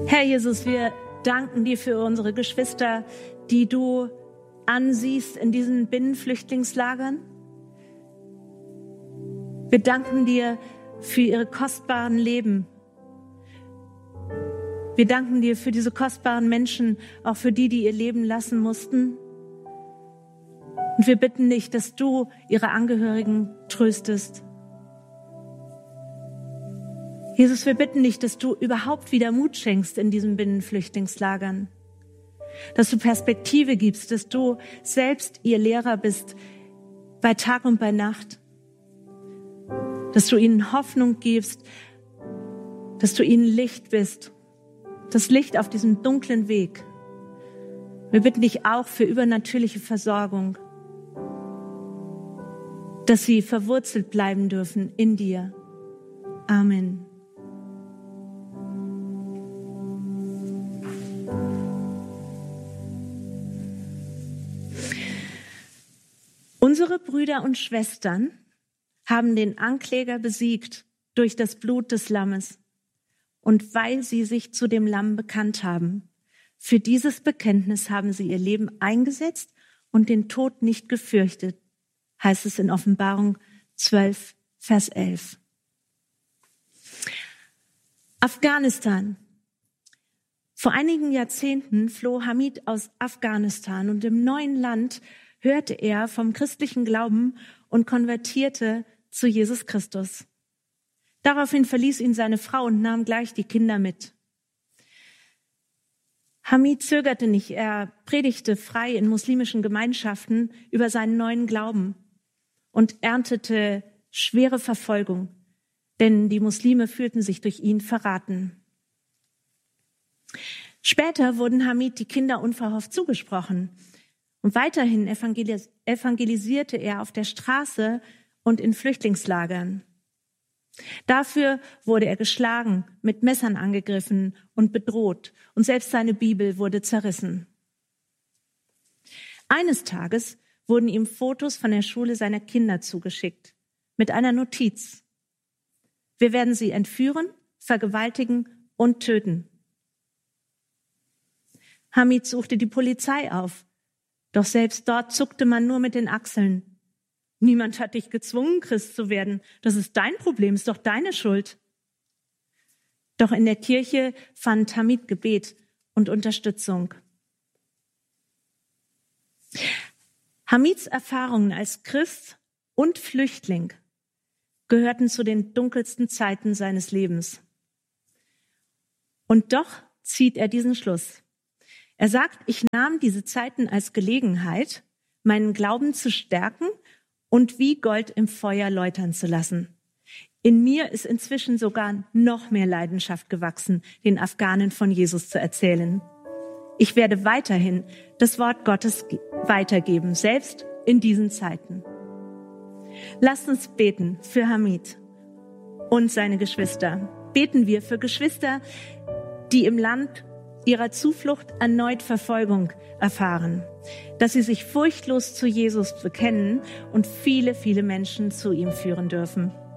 Herr Jesus, wir danken dir für unsere Geschwister, die du ansiehst in diesen Binnenflüchtlingslagern. Wir danken dir für ihre kostbaren Leben. Wir danken dir für diese kostbaren Menschen, auch für die, die ihr Leben lassen mussten. Und wir bitten dich, dass du ihre Angehörigen tröstest. Jesus, wir bitten dich, dass du überhaupt wieder Mut schenkst in diesen Binnenflüchtlingslagern. Dass du Perspektive gibst, dass du selbst ihr Lehrer bist, bei Tag und bei Nacht. Dass du ihnen Hoffnung gibst, dass du ihnen Licht bist. Das Licht auf diesem dunklen Weg. Wir bitten dich auch für übernatürliche Versorgung, dass sie verwurzelt bleiben dürfen in dir. Amen. Unsere Brüder und Schwestern haben den Ankläger besiegt durch das Blut des Lammes und weil sie sich zu dem Lamm bekannt haben. Für dieses Bekenntnis haben sie ihr Leben eingesetzt und den Tod nicht gefürchtet, heißt es in Offenbarung 12, Vers 11. Afghanistan. Vor einigen Jahrzehnten floh Hamid aus Afghanistan und im neuen Land hörte er vom christlichen Glauben und konvertierte zu Jesus Christus. Daraufhin verließ ihn seine Frau und nahm gleich die Kinder mit. Hamid zögerte nicht, er predigte frei in muslimischen Gemeinschaften über seinen neuen Glauben und erntete schwere Verfolgung, denn die Muslime fühlten sich durch ihn verraten. Später wurden Hamid die Kinder unverhofft zugesprochen. Und weiterhin evangelisierte er auf der Straße und in Flüchtlingslagern. Dafür wurde er geschlagen, mit Messern angegriffen und bedroht. Und selbst seine Bibel wurde zerrissen. Eines Tages wurden ihm Fotos von der Schule seiner Kinder zugeschickt, mit einer Notiz. Wir werden sie entführen, vergewaltigen und töten. Hamid suchte die Polizei auf. Doch selbst dort zuckte man nur mit den Achseln. Niemand hat dich gezwungen, Christ zu werden. Das ist dein Problem, ist doch deine Schuld. Doch in der Kirche fand Hamid Gebet und Unterstützung. Hamids Erfahrungen als Christ und Flüchtling gehörten zu den dunkelsten Zeiten seines Lebens. Und doch zieht er diesen Schluss. Er sagt, ich nahm diese Zeiten als Gelegenheit, meinen Glauben zu stärken und wie Gold im Feuer läutern zu lassen. In mir ist inzwischen sogar noch mehr Leidenschaft gewachsen, den Afghanen von Jesus zu erzählen. Ich werde weiterhin das Wort Gottes weitergeben, selbst in diesen Zeiten. Lasst uns beten für Hamid und seine Geschwister. Beten wir für Geschwister, die im Land ihrer Zuflucht erneut Verfolgung erfahren, dass sie sich furchtlos zu Jesus bekennen und viele, viele Menschen zu ihm führen dürfen.